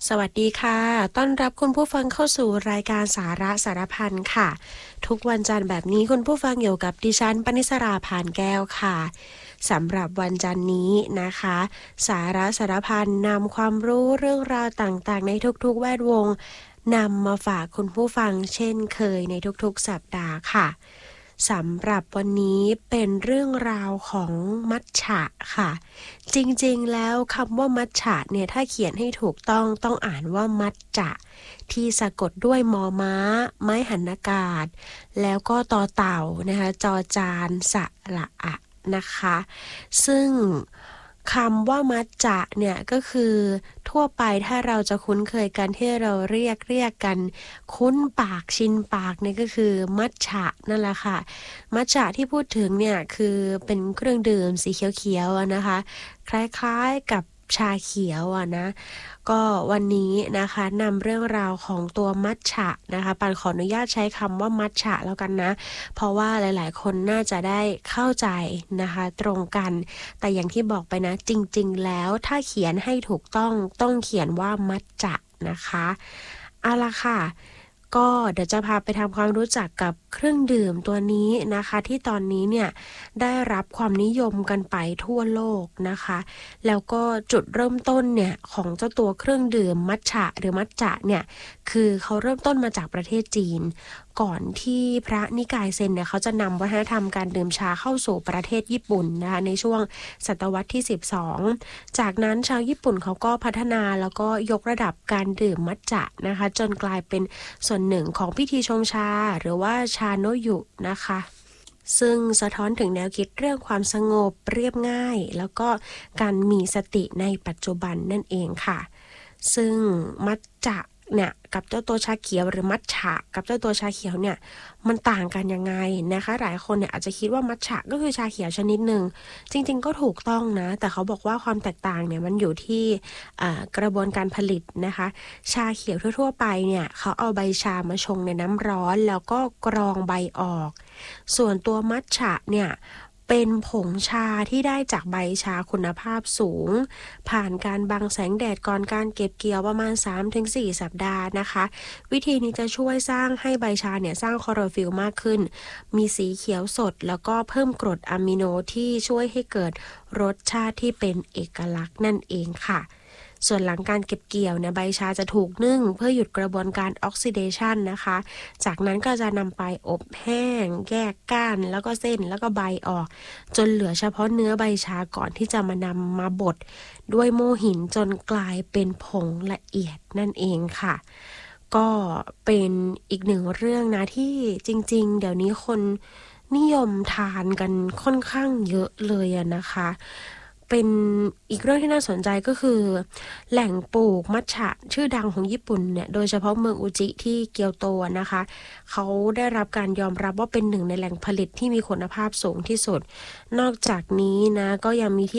สวัสดีค่ะต้อนรับคุณผู้ฟังเข้าสู่รายการสาระสารพันค่ะทุกวันจันทร์แบบนี้คุณผู้ฟังอยู่กับดิฉันปณิสราพานแก้วค่ะสำหรับวันจันทร์นี้นะคะสาระสารพันนำความรู้เรื่องราวต่างๆในทุกๆแวดวงนำมาฝากคุณผู้ฟังเช่นเคยในทุกๆสัปดาห์ค่ะสำหรับวันนี้เป็นเรื่องราวของมัทฉะค่ะจริงๆแล้วคำว่ามัทฉะเนี่ยถ้าเขียนให้ถูกต้องอ่านว่ามัทจะที่สะกดด้วยมอม้าไม้หันอากาศแล้วก็ตอเต่านะคะจอจานสระอะนะคะซึ่งคำว่ามัทจะเนี่ยก็คือทั่วไปถ้าเราจะคุ้นเคยกันที่เราเรียกกันคุ้นปากชินปากเนี่ยก็คือมัทฉะนั่นแหละค่ะมัทฉะที่พูดถึงเนี่ยคือเป็นเครื่องดื่มสีเขียวๆนะคะคล้ายๆกับชาเขียวนะก็วันนี้นะคะนำเรื่องราวของตัวมัทฉะนะคะปันขออนุญาตใช้คำว่ามัทฉะแล้วกันนะเพราะว่าหลายๆคนน่าจะได้เข้าใจนะคะตรงกันแต่อย่างที่บอกไปนะจริงๆแล้วถ้าเขียนให้ถูกต้องเขียนว่ามัทฉะนะคะเอาล่ะค่ะก็เดี๋ยวจะพาไปทำความรู้จักกับเครื่องดื่มตัวนี้นะคะที่ตอนนี้เนี่ยได้รับความนิยมกันไปทั่วโลกนะคะแล้วก็จุดเริ่มต้นเนี่ยของเจ้าตัวเครื่องดื่มมัทฉะหรือมัทจะเนี่ยคือเขาเริ่มต้นมาจากประเทศจีนก่อนที่พระนิกายเซนเนี่ยเขาจะนำวัฒนธรรมการดื่มชาเข้าสู่ประเทศญี่ปุ่นนะคะในช่วงศตวรรษที่12จากนั้นชาวญี่ปุ่นเขาก็พัฒนาแล้วก็ยกระดับการดื่มมัทจะนะคะจนกลายเป็นส่วนหนึ่งของพิธีชงชาหรือว่าชาโนยุนะคะซึ่งสะท้อนถึงแนวคิดเรื่องความสงบเรียบง่ายแล้วก็การมีสติในปัจจุบันนั่นเองค่ะซึ่งมัทจะเนี่ยกับเจ้าตัวชาเขียวหรือมัทฉะกับเจ้าตัวชาเขียวเนี่ยมันต่างกันยังไงนะคะหลายคนเนี่ยอาจจะคิดว่ามัทฉะก็คือชาเขียวชนิดหนึ่งจริงๆก็ถูกต้องนะแต่เขาบอกว่าความแตกต่างเนี่ยมันอยู่ที่กระบวนการผลิตนะคะชาเขียวทั่วๆไปเนี่ยเขาเอาใบชามาชงในน้ำร้อนแล้วก็กรองใบออกส่วนตัวมัทฉะเนี่ยเป็นผงชาที่ได้จากใบชาคุณภาพสูงผ่านการบังแสงแดดก่อนการเก็บเกี่ยวประมาณ 3-4 สัปดาห์นะคะวิธีนี้จะช่วยสร้างให้ใบชาเนี่ยสร้างคลอโรฟิลล์มากขึ้นมีสีเขียวสดแล้วก็เพิ่มกรดอะมิโนที่ช่วยให้เกิดรสชาติที่เป็นเอกลักษณ์นั่นเองค่ะส่วนหลังการเก็บเกี่ยวเนี่ยใบชาจะถูกนึ่งเพื่อหยุดกระบวนการออกซิเดชันนะคะจากนั้นก็จะนำไปอบแห้งแยกก้านแล้วก็เส้นแล้วก็ใบออกจนเหลือเฉพาะเนื้อใบชาก่อนที่จะมานำมาบดด้วยโม่หินจนกลายเป็นผงละเอียดนั่นเองค่ะก็เป็นอีกหนึ่งเรื่องนะที่จริงๆเดี๋ยวนี้คนนิยมทานกันค่อนข้างเยอะเลยนะคะเป็นอีกเรื่องที่น่าสนใจก็คือแหล่งปลูกมัทฉะชื่อดังของญี่ปุ่นเนี่ยโดยเฉพาะเมืองอุจิที่เกียวโตนะคะเขาได้รับการยอมรับว่าเป็นหนึ่งในแหล่งผลิตที่มีคุณภาพสูงที่สุดนอกจากนี้นะก็ยังมีที่